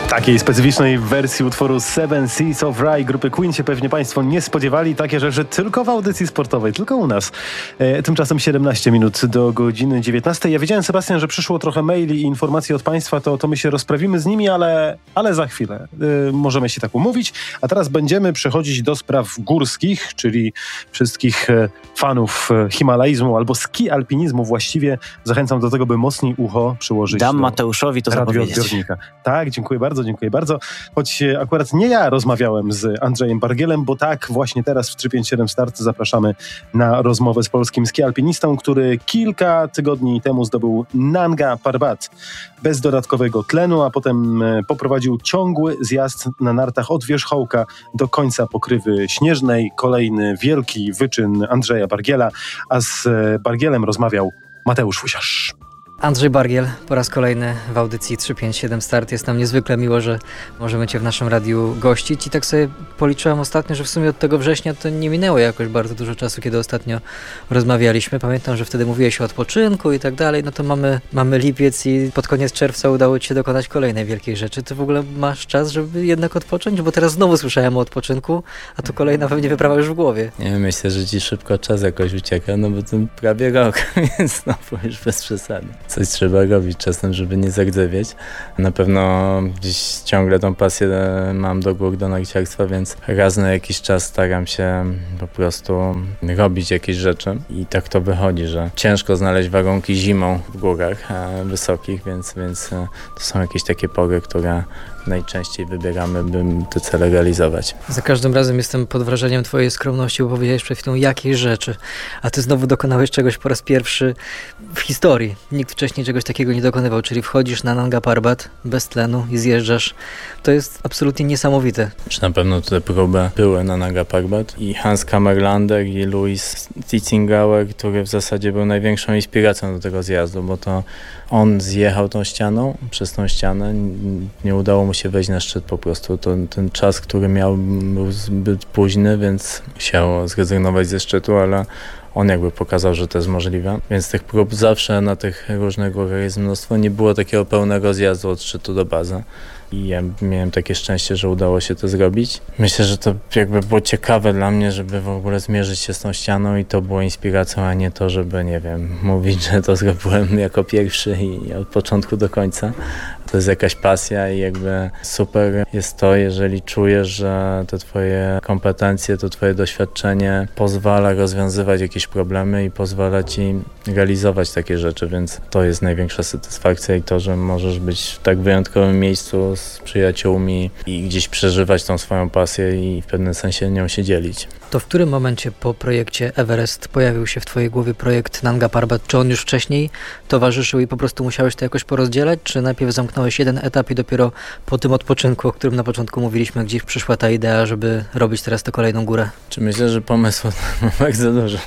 Takiej specyficznej wersji utworu Seven Seas of Rhye grupy Queen się pewnie Państwo nie spodziewali. Takie rzeczy tylko w audycji sportowej, tylko u nas. Tymczasem 17 minut do godziny 19. Ja wiedziałem, Sebastian, że przyszło trochę maili i informacji od Państwa, to my się rozprawimy z nimi, ale za chwilę. Możemy się tak umówić. A teraz będziemy przechodzić do spraw górskich, czyli wszystkich fanów himalaizmu albo ski alpinizmu właściwie. Zachęcam do tego, by mocniej ucho przyłożyć Dam do Mateuszowi to zapowiedzieć. Tak, dziękuję bardzo. Choć akurat nie ja rozmawiałem z Andrzejem Bargielem, bo tak właśnie teraz w 357 Start zapraszamy na rozmowę z polskim ski alpinistą, który kilka tygodni temu zdobył Nanga Parbat bez dodatkowego tlenu, a potem poprowadził ciągły zjazd na nartach od wierzchołka do końca pokrywy śnieżnej. Kolejny wielki wyczyn Andrzeja Bargiela, a z Bargielem rozmawiał Mateusz Fusiarz. Andrzej Bargiel po raz kolejny w audycji 357 Start. Jest nam niezwykle miło, że możemy Cię w naszym radiu gościć i tak sobie policzyłem ostatnio, że w sumie od tego września to nie minęło jakoś bardzo dużo czasu, kiedy ostatnio rozmawialiśmy. Pamiętam, że wtedy mówiłeś o odpoczynku i tak dalej, no to mamy lipiec i pod koniec czerwca udało Ci się dokonać kolejnej wielkiej rzeczy. Ty w ogóle masz czas, żeby jednak odpocząć? Bo teraz znowu słyszałem o odpoczynku, a to kolejna pewnie wyprawa już w głowie. Nie, myślę, że Ci szybko czas jakoś ucieka, no bo to prawie rok, więc znowu już bez przesady. Coś trzeba robić czasem, żeby nie zagdziewieć. Na pewno gdzieś ciągle tą pasję mam do gór, do narciarstwa, więc raz na jakiś czas staram się po prostu robić jakieś rzeczy i tak to wychodzi, że ciężko znaleźć warunki zimą w górach wysokich, więc to są jakieś takie pory, które najczęściej wybieramy, by te cele realizować. Za każdym razem jestem pod wrażeniem Twojej skromności, bo powiedziałeś przed chwilą jakiej rzeczy, a Ty znowu dokonałeś czegoś po raz pierwszy w historii. Nikt wcześniej czegoś takiego nie dokonywał, czyli wchodzisz na Nanga Parbat bez tlenu i zjeżdżasz. To jest absolutnie niesamowite. Na pewno te próby były na Nanga Parbat i Hans Kammerlander i Louis Tietzingauer, który w zasadzie był największą inspiracją do tego zjazdu, bo to on zjechał tą ścianą, przez tą ścianę, nie udało mu się wejść na szczyt po prostu. Ten czas, który miał, był zbyt późny, więc chciał zrezygnować ze szczytu, ale on jakby pokazał, że to jest możliwe. Więc tych prób zawsze na tych różnych górach jest mnóstwo. Nie było takiego pełnego zjazdu od szczytu do bazy. I ja miałem takie szczęście, że udało się to zrobić. Myślę, że to jakby było ciekawe dla mnie, żeby w ogóle zmierzyć się z tą ścianą i to było inspiracją, a nie to, żeby, nie wiem, mówić, że to zrobiłem jako pierwszy i od początku do końca. To jest jakaś pasja i jakby super jest to, jeżeli czujesz, że te twoje kompetencje, to twoje doświadczenie pozwala rozwiązywać jakieś problemy i pozwala ci realizować takie rzeczy, więc to jest największa satysfakcja i to, że możesz być w tak wyjątkowym miejscu z przyjaciółmi i gdzieś przeżywać tą swoją pasję i w pewnym sensie nią się dzielić. To w którym momencie po projekcie Everest pojawił się w Twojej głowie projekt Nanga Parbat? Czy on już wcześniej towarzyszył i po prostu musiałeś to jakoś porozdzielać? Czy najpierw zamknąłeś jeden etap i dopiero po tym odpoczynku, o którym na początku mówiliśmy, gdzieś przyszła ta idea, żeby robić teraz tę kolejną górę? Czy myślę, że pomysłu bardzo dużo.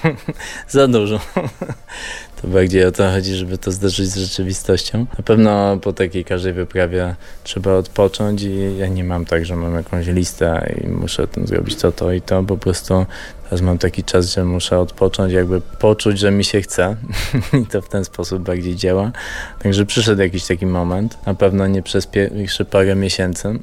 Za dużo. To bardziej o to chodzi, żeby to zderzyć z rzeczywistością. Na pewno po takiej każdej wyprawie trzeba odpocząć i ja nie mam tak, że mam jakąś listę i muszę tam zrobić to i to. Po prostu teraz mam taki czas, że muszę odpocząć, jakby poczuć, że mi się chce i to w ten sposób bardziej działa. Także przyszedł jakiś taki moment, na pewno nie przez pierwsze parę miesięcy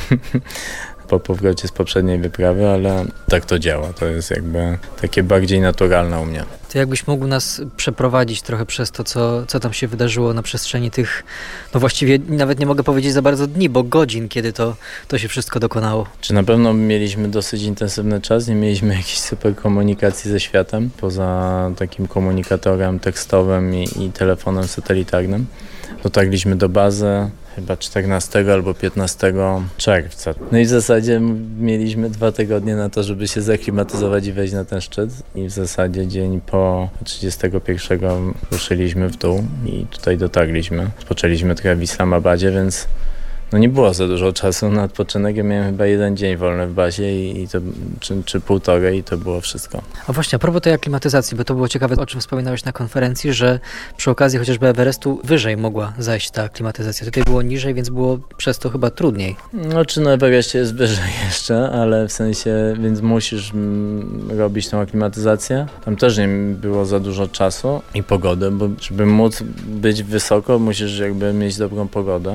po powrocie z poprzedniej wyprawy, ale tak to działa. To jest jakby takie bardziej naturalne u mnie. To jakbyś mógł nas przeprowadzić trochę przez to, co tam się wydarzyło na przestrzeni tych, no właściwie nawet nie mogę powiedzieć za bardzo dni, bo godzin, kiedy to się wszystko dokonało. Czy na pewno mieliśmy dosyć intensywny czas, nie mieliśmy jakiejś super komunikacji ze światem, poza takim komunikatorem tekstowym i telefonem satelitarnym. Dotarliśmy do bazy chyba 14 albo 15 czerwca. No i w zasadzie mieliśmy 2 tygodnie na to, żeby się zaklimatyzować i wejść na ten szczyt. I w zasadzie dzień po 31 ruszyliśmy w dół i tutaj dotarliśmy. Rozpoczęliśmy trochę w Islamabadzie, więc no nie było za dużo czasu na odpoczynek. Ja miałem chyba 1 dzień wolny w bazie i to, czy półtorej i to było wszystko. A właśnie, a propos tej aklimatyzacji, bo to było ciekawe, o czym wspominałeś na konferencji, że przy okazji chociażby Everestu wyżej mogła zajść ta aklimatyzacja. Tutaj było niżej, więc było przez to chyba trudniej. No czy na Everestie jest wyżej jeszcze, ale w sensie, więc musisz robić tą aklimatyzację. Tam też nie było za dużo czasu i pogody, bo żeby móc być wysoko, musisz jakby mieć dobrą pogodę.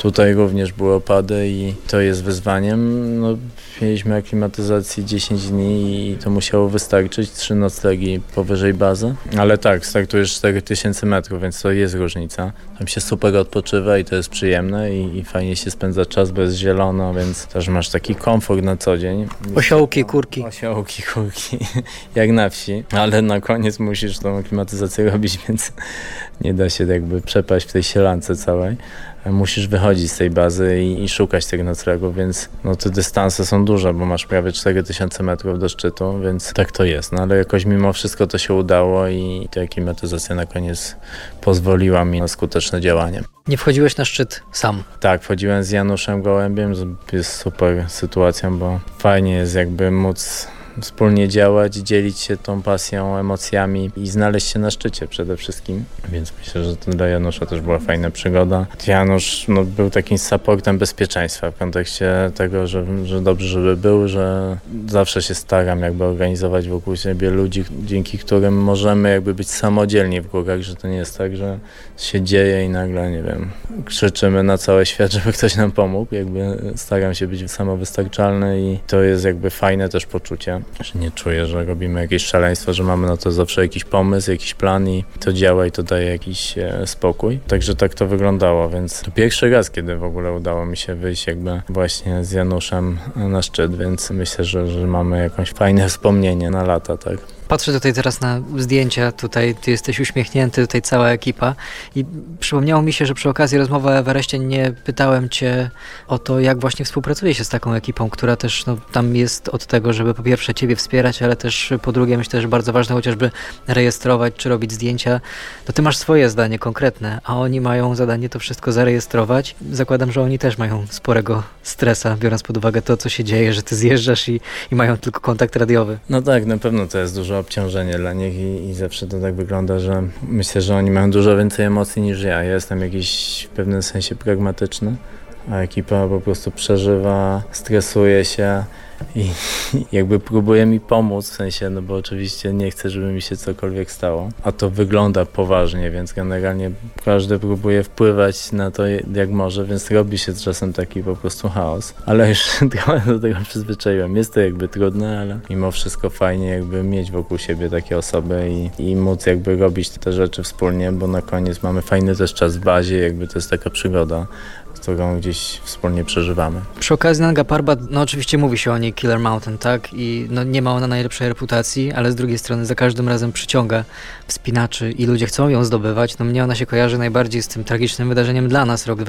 Tutaj również były opady i to jest wyzwaniem. No, mieliśmy aklimatyzacji 10 dni i to musiało wystarczyć, 3 noclegi powyżej bazy. Ale tak, startujesz 4000 metrów, więc to jest różnica. Tam się super odpoczywa i to jest przyjemne i fajnie się spędza czas, bo jest zielono, więc też masz taki komfort na co dzień. Osiołki, kurki. Osiołki, kurki, jak na wsi, ale na koniec musisz tą aklimatyzację robić, więc nie da się jakby przepaść w tej sielance całej. Musisz wychodzić z tej bazy i szukać tych noclegów, więc no, te dystanse są duże, bo masz prawie 4000 metrów do szczytu, więc tak to jest. No ale jakoś mimo wszystko to się udało i ta aklimatyzacja na koniec pozwoliła mi na skuteczne działanie. Nie wchodziłeś na szczyt sam. Tak, wchodziłem z Januszem Gołębiem, jest super sytuacją, bo fajnie jest jakby móc wspólnie działać, dzielić się tą pasją, emocjami i znaleźć się na szczycie przede wszystkim. Więc myślę, że to dla Janusza też była fajna przygoda. Janusz był takim supportem bezpieczeństwa w kontekście tego, że dobrze, żeby był, że zawsze się staram jakby organizować wokół siebie ludzi, dzięki którym możemy jakby być samodzielni w górach, że to nie jest tak, że się dzieje i nagle, nie wiem, krzyczymy na cały świat, żeby ktoś nam pomógł. Jakby staram się być samowystarczalny i to jest jakby fajne też poczucie, że nie czuję, że robimy jakieś szaleństwo, że mamy na to zawsze jakiś pomysł, jakiś plan i to działa i to daje jakiś spokój. Także tak to wyglądało, więc to pierwszy raz, kiedy w ogóle udało mi się wyjść jakby właśnie z Januszem na szczyt, więc myślę, że mamy jakieś fajne wspomnienie na lata, tak. Patrzę tutaj teraz na zdjęcia, tutaj ty jesteś uśmiechnięty, tutaj cała ekipa i przypomniało mi się, że przy okazji rozmowy o Everestie nie pytałem cię o to, jak właśnie współpracuje się z taką ekipą, która też tam jest od tego, żeby po pierwsze ciebie wspierać, ale też po drugie myślę, że bardzo ważne chociażby rejestrować czy robić zdjęcia. To ty masz swoje zdanie konkretne, a oni mają zadanie to wszystko zarejestrować. Zakładam, że oni też mają sporego stresa, biorąc pod uwagę to, co się dzieje, że ty zjeżdżasz i mają tylko kontakt radiowy. No tak, na pewno to jest dużo obciążenie dla nich i zawsze to tak wygląda, że myślę, że oni mają dużo więcej emocji niż ja. Ja jestem jakiś w pewnym sensie pragmatyczny, a ekipa po prostu przeżywa, stresuje się i jakby próbuje mi pomóc, w sensie, no bo oczywiście nie chcę, żeby mi się cokolwiek stało, a to wygląda poważnie, więc generalnie każdy próbuje wpływać na to jak może, więc robi się czasem taki po prostu chaos, ale już trochę do tego przyzwyczaiłem. Jest to jakby trudne, ale mimo wszystko fajnie jakby mieć wokół siebie takie osoby i móc jakby robić te rzeczy wspólnie, bo na koniec mamy fajny też czas w bazie, jakby to jest taka przygoda, którą gdzieś wspólnie przeżywamy. Przy okazji Nanga Parbat, oczywiście mówi się o niej Killer Mountain, tak? I nie ma ona najlepszej reputacji, ale z drugiej strony za każdym razem przyciąga wspinaczy i ludzie chcą ją zdobywać. Mnie ona się kojarzy najbardziej z tym tragicznym wydarzeniem dla nas, rok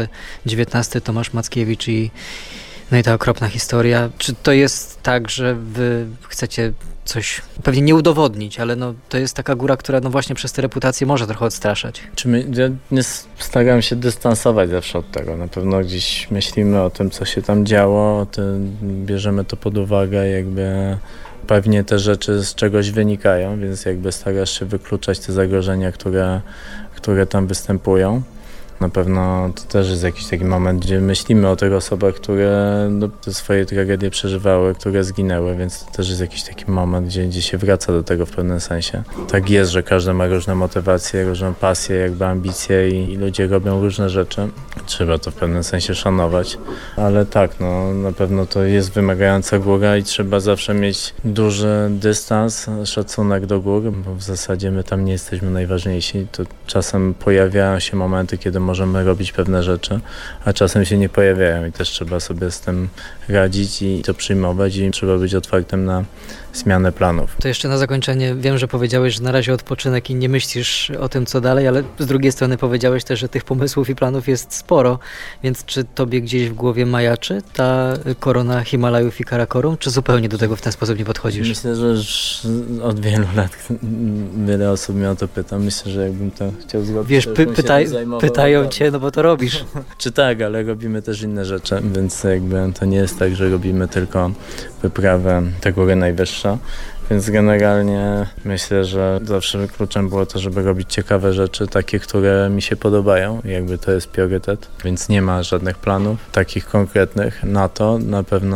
2019, Tomasz Mackiewicz i ta okropna historia. Czy to jest tak, że wy chcecie coś pewnie nie udowodnić, ale to jest taka góra, która właśnie przez tę reputację może trochę odstraszać. Ja nie staram się dystansować zawsze od tego. Na pewno gdzieś myślimy o tym, co się tam działo, bierzemy to pod uwagę, jakby pewnie te rzeczy z czegoś wynikają, więc jakby starasz się wykluczać te zagrożenia, które tam występują. Na pewno to też jest jakiś taki moment, gdzie myślimy o tych osobach, które te swoje tragedie przeżywały, które zginęły, więc to też jest jakiś taki moment, gdzie się wraca do tego w pewnym sensie. Tak jest, że każdy ma różne motywacje, różne pasje, jakby ambicje i ludzie robią różne rzeczy. Trzeba to w pewnym sensie szanować, ale tak, na pewno to jest wymagająca góra i trzeba zawsze mieć duży dystans, szacunek do gór, bo w zasadzie my tam nie jesteśmy najważniejsi. To czasem pojawiają się momenty, kiedy możemy robić pewne rzeczy, a czasem się nie pojawiają i też trzeba sobie z tym radzić i to przyjmować i trzeba być otwartym na zmianę planów. To jeszcze na zakończenie, wiem, że powiedziałeś, że na razie odpoczynek i nie myślisz o tym, co dalej, ale z drugiej strony powiedziałeś też, że tych pomysłów i planów jest sporo, więc czy tobie gdzieś w głowie majaczy ta korona Himalajów i Karakorum, czy zupełnie do tego w ten sposób nie podchodzisz? Myślę, że już od wielu lat wiele osób mnie o to pyta. Myślę, że jakbym to chciał zrobić, wiesz, pytają cię, bo to robisz. Czy tak, ale robimy też inne rzeczy, więc jakby to nie jest tak, że robimy tylko wyprawę ta góra najwyższa. Więc generalnie myślę, że zawsze kluczem było to, żeby robić ciekawe rzeczy, takie, które mi się podobają. Jakby to jest priorytet, więc nie ma żadnych planów takich konkretnych na to. Na pewno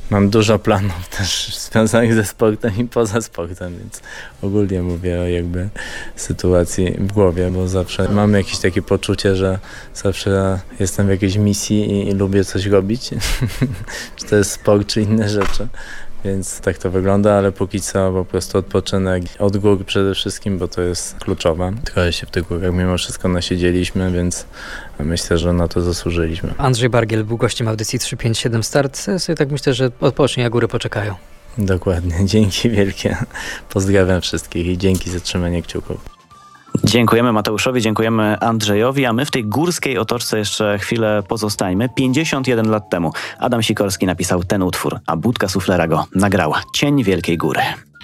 mam dużo planów też związanych ze sportem i poza sportem, więc ogólnie mówię o jakby sytuacji w głowie, bo zawsze mam jakieś takie poczucie, że zawsze jestem w jakiejś misji i lubię coś robić, czy to jest sport, czy inne rzeczy. Więc tak to wygląda, ale póki co po prostu odpoczynek od gór przede wszystkim, bo to jest kluczowe. Trochę się w tych górach mimo wszystko nasiedzieliśmy, więc myślę, że na to zasłużyliśmy. Andrzej Bargiel był gościem audycji 357 Start. Sobie tak myślę, że odpocznie, a góry poczekają. Dokładnie, dzięki wielkie. Pozdrawiam wszystkich i dzięki za trzymanie kciuków. Dziękujemy Mateuszowi, dziękujemy Andrzejowi, a my w tej górskiej otoczce jeszcze chwilę pozostańmy. 51 lat temu Adam Sikorski napisał ten utwór, a Budka Suflera go nagrała. Cień Wielkiej Góry.